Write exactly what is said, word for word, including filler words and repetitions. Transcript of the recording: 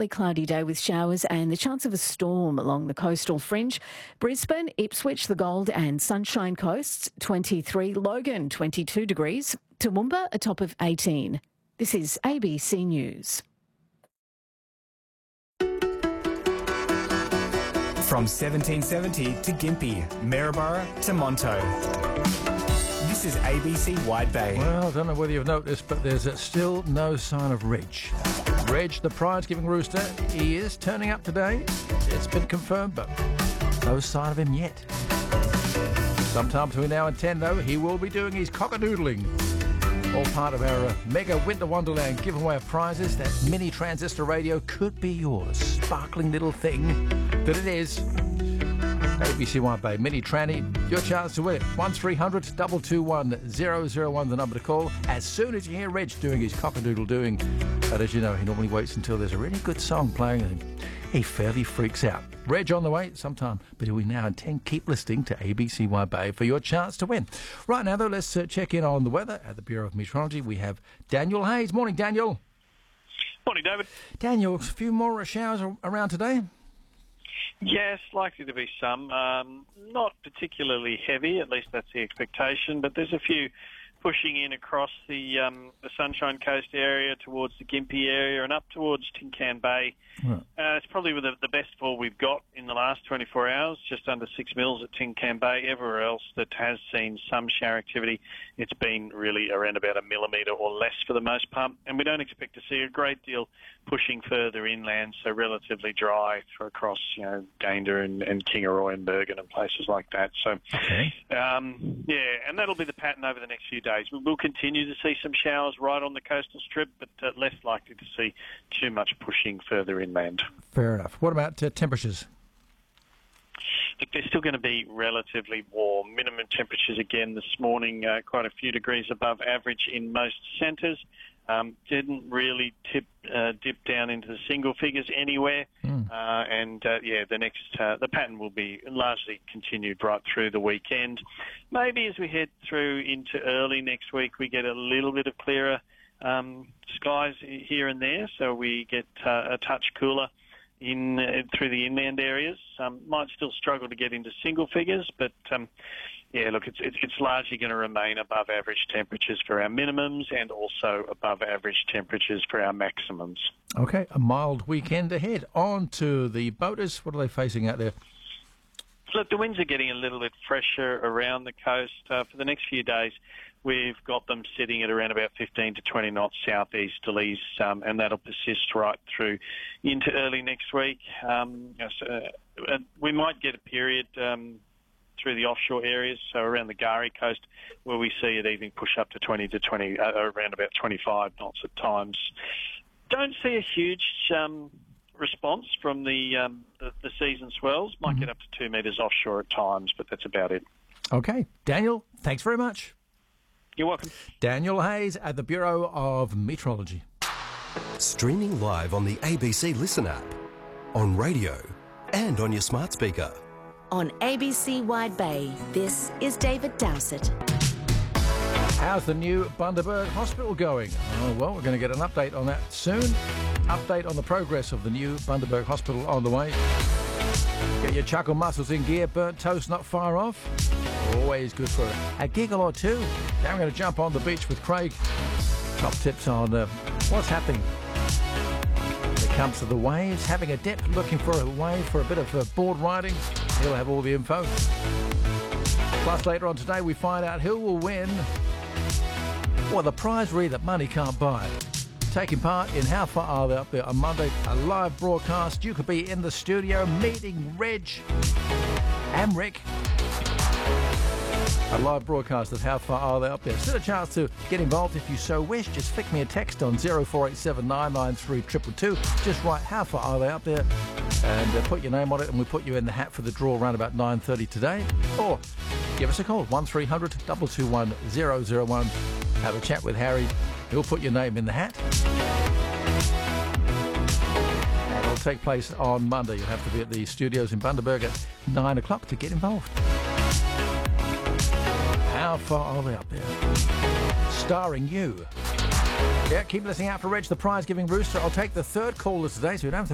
partly cloudy day with showers and the chance of a storm along the coastal fringe. Brisbane, Ipswich, the Gold and Sunshine Coasts, twenty-three. Logan, twenty-two degrees. Toowoomba, a top of eighteen. This is A B C News. From seventeen seventy to Gympie, Maryborough to Monto. This is A B C Wide Bay. Well, I don't know whether you've noticed, but there's uh, still no sign of Reg. Reg, the prize-giving rooster, he is turning up today. It's been confirmed, but no sign of him yet. Sometime between now and ten, though, he will be doing his cock-a-doodling. All part of our uh, mega Winter Wonderland giveaway of prizes. That mini transistor radio could be yours. Sparkling little thing that it is. A B C Wide Bay Mini Tranny, your chance to win it. one three hundred, two two one, zero zero one, the number to call. As soon as you hear Reg doing his cock-a-doodle doing, but as you know, he normally waits until there's a really good song playing and he fairly freaks out. Reg on the way sometime between now and ten. Keep listening to A B C Wide Bay for your chance to win. Right now, though, let's uh, check in on the weather at the Bureau of Meteorology. We have Daniel Hayes. Morning, Daniel. Morning, David. Daniel, a few more showers around today? Yes, likely to be some. Um, not particularly heavy, at least that's the expectation, but there's a few pushing in across the um, the Sunshine Coast area towards the Gympie area and up towards Tin Can Bay. Right. Uh, it's probably the, the best fall we've got in the last twenty-four hours, just under six mils at Tin Can Bay. Everywhere else that has seen some shower activity, it's been really around about a millimetre or less for the most part, and we don't expect to see a great deal pushing further inland, so relatively dry for across, you know, Gayndah and, and Kingaroy and Bergen and places like that. So, okay. um, yeah, and that'll be the pattern over the next few days. We will continue to see some showers right on the coastal strip, but uh, less likely to see too much pushing further inland. Fair enough. What about uh, temperatures? Look, they're still going to be relatively warm. Minimum temperatures again this morning, uh, quite a few degrees above average in most centres. Um, didn't really tip, uh, dip down into the single figures anywhere, mm. uh, and uh, yeah, the next uh, the pattern will be largely continued right through the weekend. Maybe as we head through into early next week, we get a little bit of clearer um, skies here and there, so we get uh, a touch cooler in uh, through the inland areas. Um, might still struggle to get into single figures, but um, yeah, look, it's, it's it's largely going to remain above average temperatures for our minimums and also above average temperatures for our maximums. Okay, a mild weekend ahead. On to the boaters. What are they facing out there? Look, the winds are getting a little bit fresher around the coast. Uh, for the next few days, we've got them sitting at around about fifteen to twenty knots southeasterlies, um, and that'll persist right through into early next week. Um, so, uh, we might get a period um, through the offshore areas, so around the Gari coast, where we see it even push up to twenty to twenty, uh, around about twenty-five knots at times. Don't see a huge um, response from the, um, the the season swells. Might mm-hmm. get up to two metres offshore at times, but that's about it. Okay, Daniel, thanks very much. You're welcome. Daniel Hayes at the Bureau of Meteorology. Streaming live on the A B C Listen app, on radio and on your smart speaker. On A B C Wide Bay, this is David Dowsett. How's the new Bundaberg Hospital going? Oh, well, we're going to get an update on that soon. Update on the progress of the new Bundaberg Hospital on the way. Get your chuckle muscles in gear, burnt toast not far off. Always good for a giggle or two. Now we're going to jump on the beach with Craig. Top tips on uh, what's happening when it comes to the waves. Having a dip, looking for a wave for a bit of uh, board riding. He'll have all the info. Plus later on today we find out who will win, well, the prize really that money can't buy. Taking part in How Far Are They Up There on Monday, a live broadcast. You could be in the studio meeting Reg and Rick. A live broadcast of How Far Are They Up There. Still a chance to get involved if you so wish. Just flick me a text on zero four eight seven nine nine three two two two. Just write How Far Are They Up There and uh, put your name on it, and we'll put you in the hat for the draw around about nine thirty today. Or give us a call, one three hundred, two two one, zero zero one. Have a chat with Harry. He'll put your name in the hat. And it'll take place on Monday. You'll have to be at the studios in Bundaberg at nine o'clock to get involved. How Far Are They Up There? Starring you. Yeah, keep listening out for Reg, the prize-giving rooster. I'll take the third caller today, so you don't have to